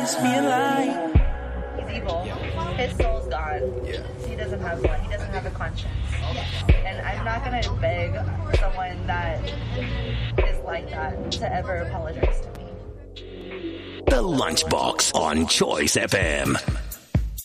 He's evil. His soul's gone. Yeah. He doesn't have one. He doesn't have a conscience. And I'm not going to beg someone that is like that to ever apologize to me. The Lunchbox on Choice FM.